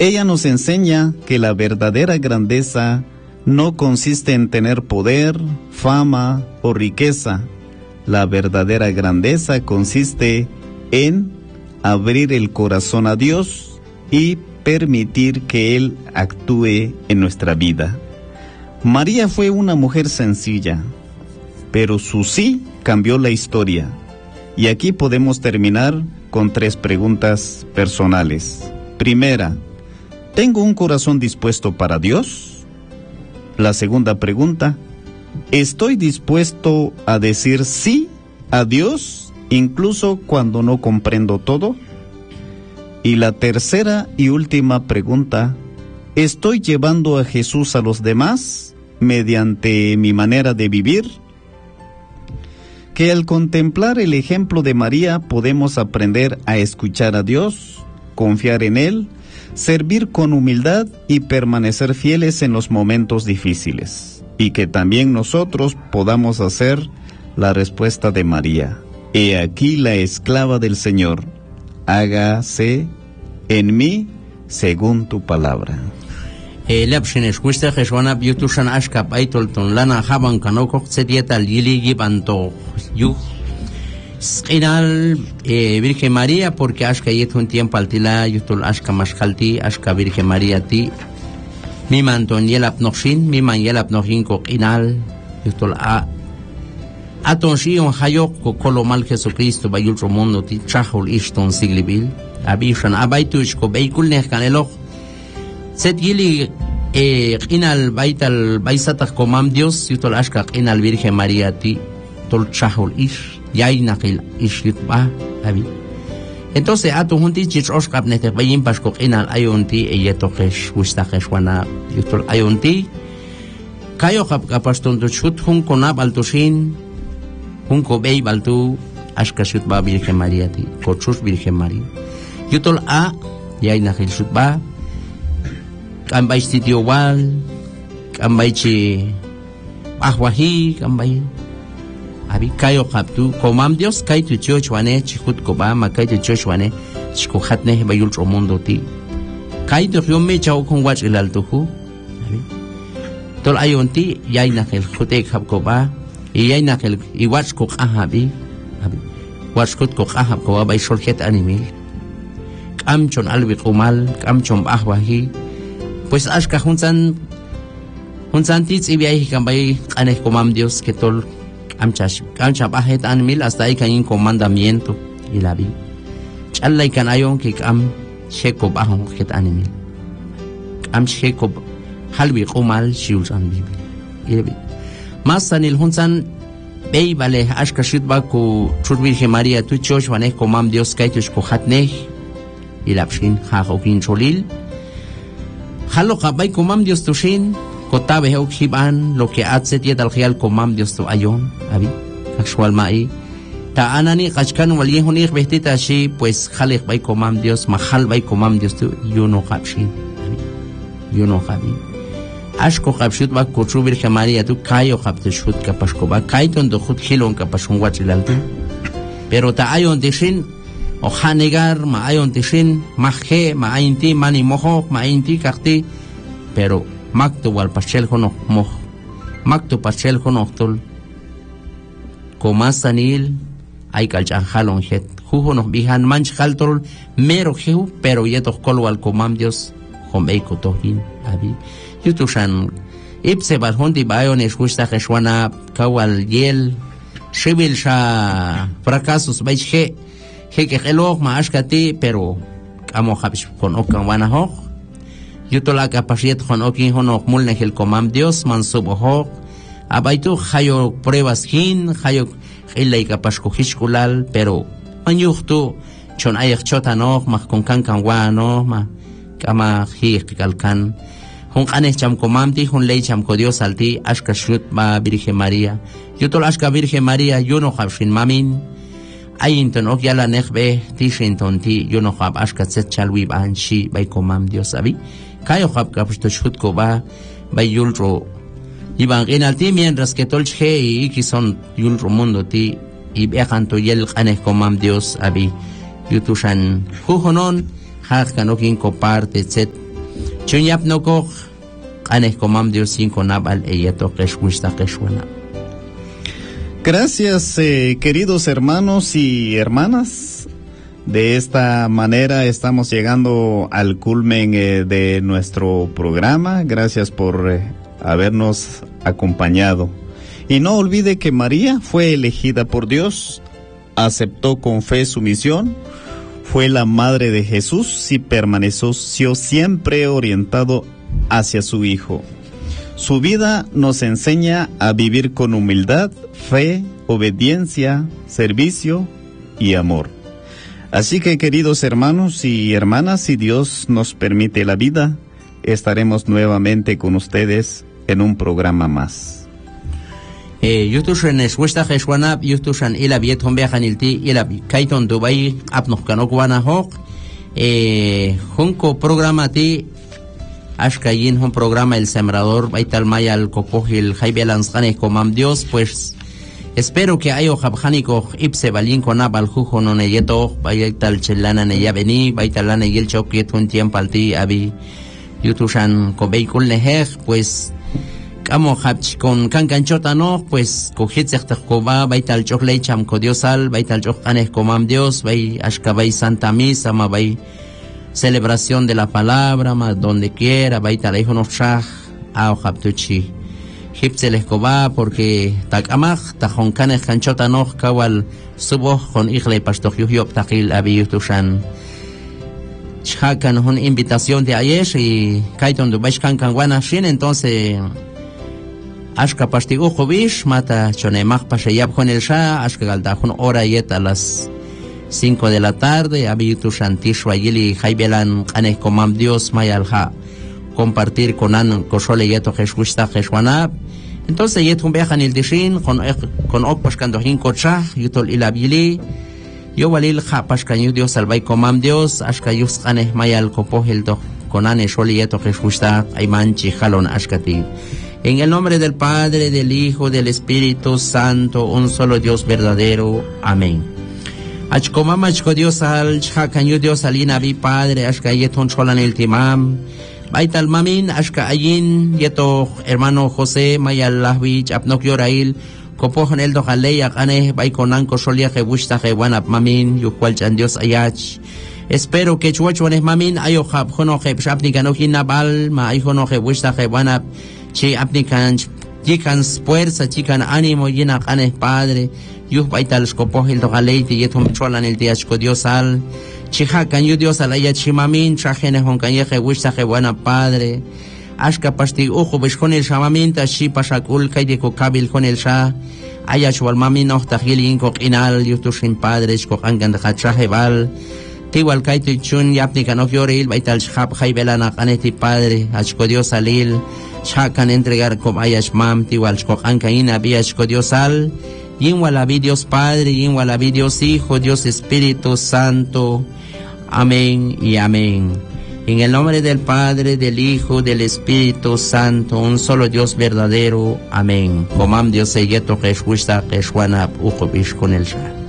Ella nos enseña que la verdadera grandeza no consiste en tener poder, fama o riqueza. La verdadera grandeza consiste en abrir el corazón a Dios y permitir que Él actúe en nuestra vida. María fue una mujer sencilla, pero su sí cambió la historia. Y aquí podemos terminar con 3 preguntas personales. Primera, ¿tengo un corazón dispuesto para Dios? La segunda pregunta, ¿estoy dispuesto a decir sí a Dios, incluso cuando no comprendo todo? Y la tercera y última pregunta, ¿estoy llevando a Jesús a los demás mediante mi manera de vivir? Que al contemplar el ejemplo de María podemos aprender a escuchar a Dios, confiar en Él, servir con humildad y permanecer fieles en los momentos difíciles. Y que también nosotros podamos hacer la respuesta de María. He aquí la esclava del Señor, hágase en mí según tu palabra. Lepshin escuesta Jesúana Biutushan Ashka Paitolton Lana Haban Kanoko Sedieta Lili Gibanto Yu Skinal Virgen María, porque Ashka yet un tiempo altila Yutul Ashka Mashkalti Ashka Virgen María ti mi manton yelap noxin mi man yelap noxin Inal Yutul Atonshi on Hayok Kokolo Mal Jesucristo Bayul Mundo ti Chahul Ishton Siglibil Abishan Abaitushko Beikul Nehkanelo Set yili inal baital baisatak komam Dios yutol ashka inal Virgen María ti tol chahol ish yainakil ish yutba abi. Entonces ato junti chich oshkap nete bayin pashko inal ayunti eyetokesh wistakesh wana yutol ayunti kayo kap kapaston to chut hun konab altushin hun ko bei baltu ashka yutba Virgen María ti kochus Virgen María yutol yainakil yutba kambay sitio wal, kambay chi ahwahi, kambay abi kayo kaptu komam Dios kay tu chochwane chikut ko ba makay tu chochwane chiko hatne bayul mundo ti kay tu yome chao kung wach ilal tuhu abi tol ayon ti yay nakel khute khap ko ba yay nakel iwach ko ahabi abi wach kut ko ahab ko bay shorket animil kamchon albi kumal kamchon ahwahi. Pues ashka hunsan tits ibiay kambay kaneh komam Dios que tol amcha bahet anmil hasta ahí kain comandamiento ilabi chalay kan ayon que am sheko bahon ket anmil am sheko halbi komal shiulsan bibi ilabi masanil hunsan bey vale ashka shitba ko chur Virgen María tu chosh waneh komam Dios kaitush ko hatneh ilabshin khahokin cholil Halo kabay komam Dios tushin kotabe heuk hiban lo que hace tiet al real komam Dios tu ayon abi actual mai ta anani kachkan wal yehun ich behtita shi pues khalik bay komam Dios mahal bay komam Dios tu yuno kapshin abi yuno kabi ashko kapshut ba kochu Virgen María tu kayo kaptshut kapashko ba kaiton do khut khilon kapashun wachilaltu pero ta ayon dishin o hanegar ma ayon tishin maje ma ainti mani mojo ma ainti kakti pero makto wal pachel kono moj makto pachel kono tol komasanil ay kalchan halon het jujo no bihan manch haltol mero heu pero yeto kol wal komam Dios hombei kotohin abi yutushan ipse bal hondi bayon eshusta khshwana kawal yel shibil sha fracasos baije que reloj maashkati pero amo habis con okan wana ho yutola capacidad con okin honok mulne el komam Dios mansubo ho abaitu hayo pruebas hin hayo ilay kapashko hishkulal pero anyuhtu chon ayek chotanok ma con kankan wano ma kama hikalkan hun kane cham komamti hun ley cham ko Dios alti ashka shut ba Virgen María yutol ashka Virgen María yuno habshin mamin Ayinton ok yala nechbe tishinton ti yo no hab ashka tset chalwi ban shi bay komam Dios abi kayo hab kapshto shut ko ba bay yulro iban enalti mientras que tolche y kison yulro mundo ti y bejanto yel kaneh komam Dios abi yutushan huhonon hak kanokin ko parte tset Chunyap no koch, anes comam Dios sin conabal eyeto keshwista keshwana. Gracias, queridos hermanos y hermanas. De esta manera estamos llegando al culmen de nuestro programa. Gracias por habernos acompañado. Y no olvide que María fue elegida por Dios, aceptó con fe su misión, fue la madre de Jesús y permaneció siempre orientado hacia su Hijo. Su vida nos enseña a vivir con humildad, fe, obediencia, servicio y amor. Así que, queridos hermanos y hermanas, si Dios nos permite la vida, estaremos nuevamente con ustedes en un programa más. Yutushan eswesta Jeswana, Yutushan ila vieton viajanilti, ila kaiton Dubai, apnos kanokwana hok, junko programa ti, ashkayin un programa El Sembrador, baital maya al copojil, jaibelanzane comam Dios, pues espero que ayo jabjaniko ipse balin konab al jujo no neyeto, baital chelana neya veni, baitalana yel choquiet un tiempo alti, abi Yutushan kobeikul nehej, pues Amo hapch con cancanchota no, pues cogit coba, baital chocley cham codiosal, baital chocanes comam Dios, bay ashkabay Santa Misa, ma bay celebración de la palabra, ma donde quiera, baital hijo no shah, ao haptuchi. Hipsel escoba, porque takamach, tajoncanes canchota no, kawal subo con igle pastor yuhyop takil abiyutushan. Chakan una invitación de ayer y kaiton du baishkan kanguana shin, entonces Ashka pastigo jovish mata chonemach pashayab con el sha, ashka galdajun hora yet a las 5 de la tarde, abitu shantishwa yili jaibelan anes comam Dios mayalha, compartir con an kosole yeto jeshusta jeshuanab. Entonces yet un viajan el dishin, con opashkandohin kocha, yutol ilabili, yo walil ha pashkanyu Dios albay comam Dios, ashka yus anes mayal copohel do, con anes sholi yeto jeshusta, aymanchi jalon ashkati. En el nombre del Padre, del Hijo, del Espíritu Santo, un solo Dios verdadero. Amén. Achkomam achko Dios al chhakanyu Dios alina vi Padre, ashka yeton cholan el timam. Baital mamin, ashka ayin yeto hermano José, mayalahvich, apnok yorail, kopohan el dojaley akane, baikonan kosolia jebushta jewanap mamin, yukwal chan Dios ayach. Espero que chuachuanes mamin, ayo jab, jono jeb, shapni kanohin nabal, ma ayo jebushta jewanap. Che apnican chican fuerza, chican ánimo, llena canes Padre, yus baital escopojil dogaleiti, yetum cholan el diachco Dios al, chihacan yu Dios al aya chimamin, chajenes honcayeje, wistaje buena Padre, ashka pasti ujo, besh con el shamaminta, shi pashakul, kaideko kabil con el sha, aya chual mamin, ochtajil inco inal, yutushin Padre, escojangan de hachaje val, tiwal kaiti chun, yapnican okyoril, baital shab jaibelana caneti Padre, achco Dios alil, chacan entregar como ayash mam tiwal shkokan kaina biashko Dios al yinwalabi Dios Padre yinwalabi Dios Hijo Dios Espíritu Santo. Amén y amén. En el nombre del Padre, del Hijo, del Espíritu Santo, un solo Dios verdadero. Amén. Comam Dios yeto keshwista keshwana ujobish con el sha.